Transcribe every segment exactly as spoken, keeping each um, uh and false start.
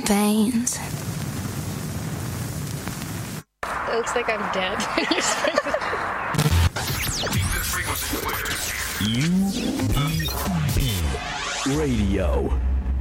veins. It looks like I'm dead. U E B Radio.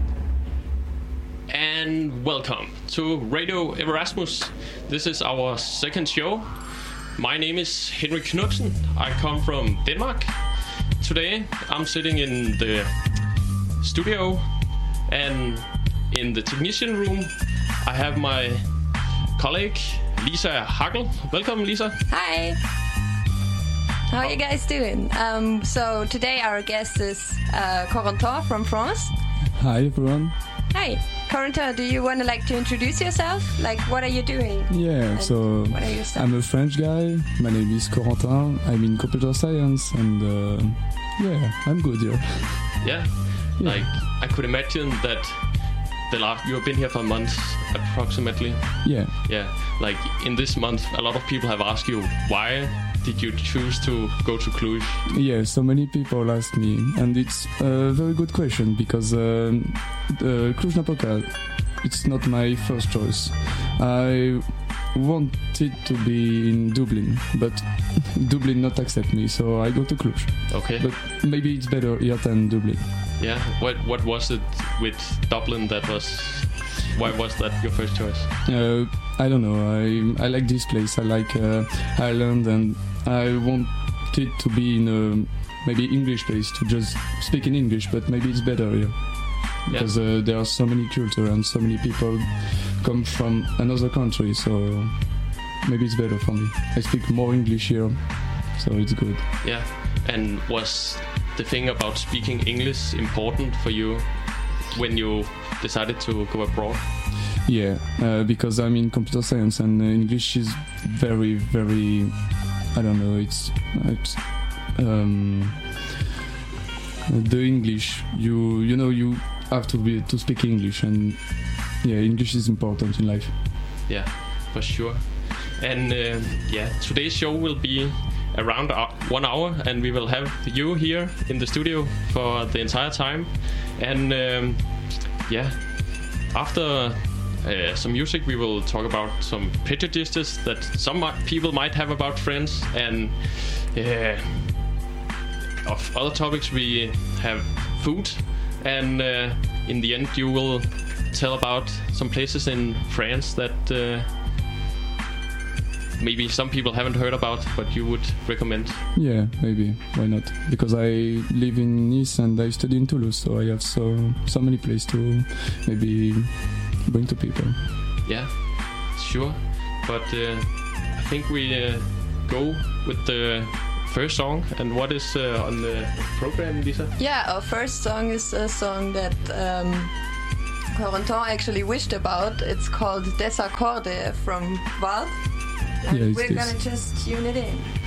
And welcome to Radio Erasmus. This is our second show. My name is Henrik Knudsen. I come from Denmark. Today I'm sitting in the studio, and in the technician room I have my colleague Lisa Hagel. Welcome, Lisa. Hi. How are you guys doing? Um, so today our guest is uh, Corentin from France. Hi everyone. Hi, Corentin. Do you want to like to introduce yourself? Like, what are you doing? Yeah, And so what are your stuff? I'm a French guy. My name is Corentin. I'm in computer science, and uh, yeah, I'm good here. Yeah, Yeah. like I could imagine that the last you've been here for months approximately. Yeah, Yeah, like in this month, a lot of people have asked you, why did you choose to go to Cluj? yeah. So many people ask me, and it's a very good question because um, the Cluj-Napoca, it's not my first choice. I wanted to be in Dublin, but Dublin not accept me, so I go to Cluj. Okay. But maybe it's better here than Dublin. Yeah. What What was it with Dublin that was? Why was that your first choice? Uh, I don't know. I I like this place. I like uh, Ireland, and I wanted to be in a maybe English place to just speak in English. But maybe it's better here because uh, there are so many culture and so many people come from another country. So maybe it's better for me. I speak more English here, so it's good. Yeah. And was the thing about speaking English important for you when you decided to go abroad? Yeah, uh, because I'm in computer science, and uh, English is very, very. I don't know. It's, it's um, the English. You you know you have to be to speak English, and yeah, English is important in life. Yeah, for sure. And uh, yeah, today's show will be around uh, one hour, and we will have you here in the studio for the entire time. And um, yeah, after uh, some music, we will talk about some prejudices that some mi- people might have about friends, and uh, of other topics we have food, and uh, in the end you will tell about some places in France that uh, maybe some people haven't heard about, but you would recommend. Yeah, maybe. Why not? Because I live in Nice and I study in Toulouse, so I have so so many places to maybe bring to people. Yeah, sure. But uh, I think we uh, go with the first song. And what is uh, on the program, Lisa? Yeah, our first song is a song that um, Corentin actually wished about. It's called Des Accordes from Valve. And Yeah, it's we're this. gonna just tune it in.